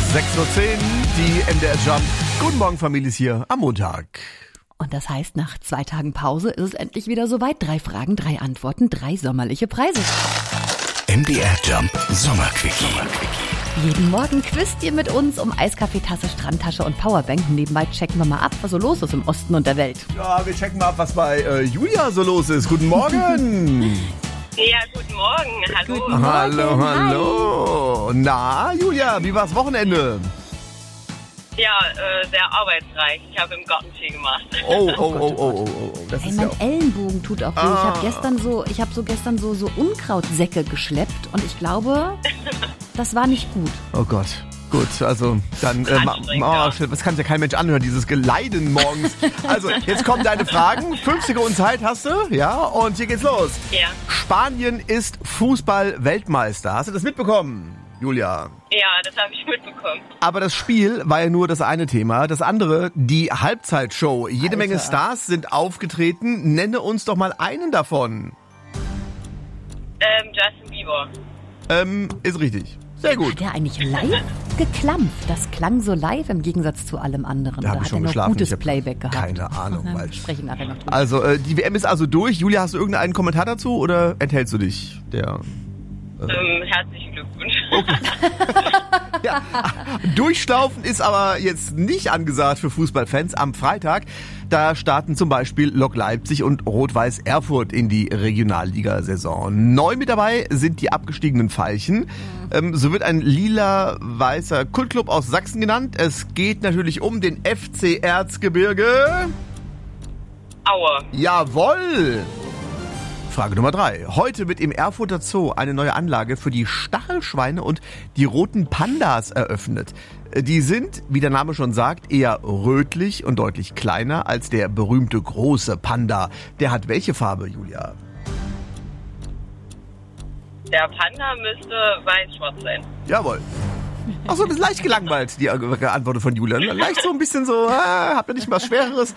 6:10 Uhr, die MDR Jump. Guten Morgen, Familie, ist hier am Montag. Und das heißt, nach 2 Tagen Pause ist es endlich wieder soweit. 3 Fragen, 3 Antworten, 3 sommerliche Preise. MDR Jump Sommerquickie. Jeden Morgen quizt ihr mit uns um Eiskaffeetasse, Strandtasche und Powerbank. Nebenbei checken wir mal ab, was so los ist im Osten und der Welt. Ja, wir checken mal ab, was bei Julia so los ist. Guten Morgen. Ja, guten Morgen. Hallo. Guten Morgen. Hallo. Na, Julia, wie war's Wochenende? Ja, sehr arbeitsreich. Ich habe im Garten viel gemacht. Oh. Das Hey, ist ja mein auch... Ellenbogen tut auch weh. Ich habe gestern so Unkrautsäcke geschleppt und ich glaube, das war nicht gut. Oh Gott. Gut, also dann, das kann sich ja kein Mensch anhören, dieses Geleiden morgens. Also, jetzt kommen deine Fragen. 5 Sekunden Zeit hast du, ja, und hier geht's los. Ja. Spanien ist Fußball-Weltmeister. Hast du das mitbekommen, Julia? Ja, das habe ich mitbekommen. Aber das Spiel war ja nur das eine Thema. Das andere, die Halbzeitshow. Jede Menge Stars sind aufgetreten. Nenne uns doch mal einen davon. Justin Bieber. Ist richtig. Sehr gut. Hat der eigentlich live geklampft? Das klang so live im Gegensatz zu allem anderen. Da hab Oder ich hat schon er noch geschlafen. gutes Ich hab Playback gehabt? keine Ahnung, Wir weil- sprechen nachher noch drüber. Also, die WM ist also durch. Julia, hast du irgendeinen Kommentar dazu oder enthältst du dich? Herzlichen Glückwunsch. Ja, durchschnaufen ist aber jetzt nicht angesagt für Fußballfans. Am Freitag, da starten zum Beispiel Lok Leipzig und Rot-Weiß Erfurt in die Regionalligasaison. Neu mit dabei sind die abgestiegenen Veilchen. So wird ein lila-weißer Kultclub aus Sachsen genannt. Es geht natürlich um den FC Erzgebirge. Aue. Jawohl! Frage Nummer 3. Heute wird im Erfurter Zoo eine neue Anlage für die Stachelschweine und die roten Pandas eröffnet. Die sind, wie der Name schon sagt, eher rötlich und deutlich kleiner als der berühmte große Panda. Der hat welche Farbe, Julia? Der Panda müsste weiß-schwarz sein. Jawohl. Ach so, das ist leicht gelangweilt, die Antwort von Julia. Leicht so ein bisschen so, habt ihr nicht mal Schwereres?